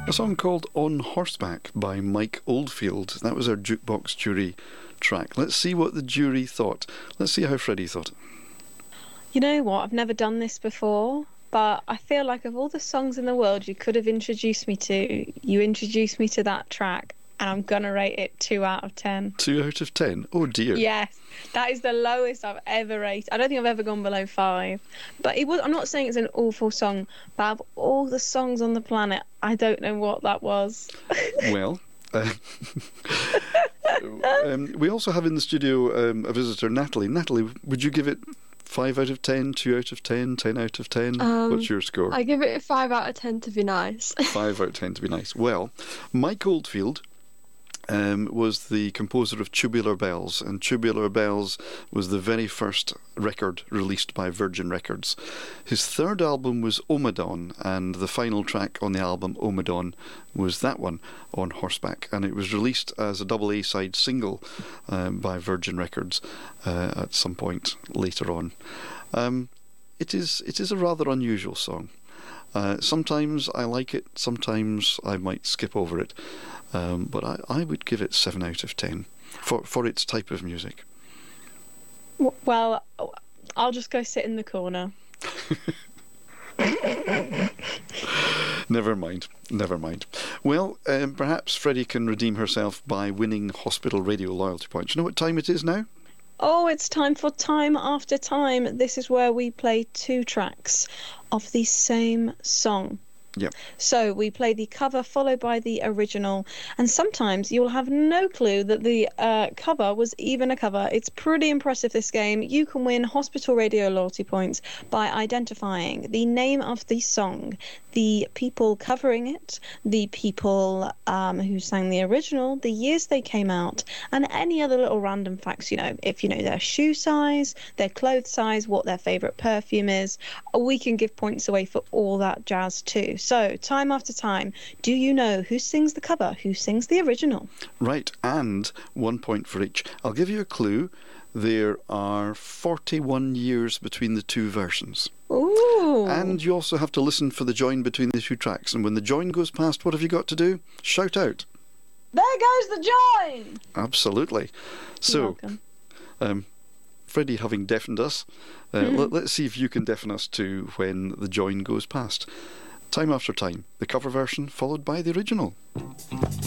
A song called On Horseback by Mike Oldfield. That was our Jukebox Jury track. Let's see what the jury thought. Let's see how Freddie thought. You know what? I've never done this before, but I feel like of all the songs in the world you could have introduced me to, you introduced me to that track, and I'm going to rate it 2 out of 10. 2 out of 10? Oh dear. Yes, that is the lowest I've ever rated. I don't think I've ever gone below 5. But I'm not saying it's an awful song, but of all the songs on the planet, I don't know what that was. Well, we also have in the studio a visitor, Natalie. Natalie, would you give it 5 out of 10, 2 out of 10, 10 out of 10? What's your score? I give it a 5 out of 10 to be nice. 5 out of 10 to be nice. Well, Mike Oldfield was the composer of Tubular Bells, and Tubular Bells was the very first record released by Virgin Records. His third album was Omadon, and the final track on the album, Omadon, was that one, On Horseback, and it was released as a double A-side single by Virgin Records at some point later on. It is a rather unusual song. Sometimes I like it, sometimes I might skip over it. But I would give it 7 out of 10 for its type of music. Well, I'll just go sit in the corner. Never mind. Well, perhaps Freddie can redeem herself by winning Hospital Radio loyalty points. You know what time it is now? Oh, it's time for Time After Time. This is where we play 2 tracks of the same song. Yep. So we play the cover followed by the original, and sometimes you'll have no clue that the cover was even a cover. It's pretty impressive, this game. You can win Hospital Radio loyalty points by identifying the name of the song, the people covering it, the people who sang the original, the years they came out, and any other little random facts, if you know their shoe size, their clothes size, what their favourite perfume is. We can give points away for all that jazz too. So, time after time, do you know who sings the cover, who sings the original? Right, and 1 point for each. I'll give you a clue. There are 41 years between the 2 versions. Ooh. And you also have to listen for the join between the 2 tracks. And when the join goes past, what have you got to do? Shout out. There goes the join! Absolutely. So, Freddie having deafened us, let's see if you can deafen us too when the join goes past. Time After Time, the cover version followed by the original.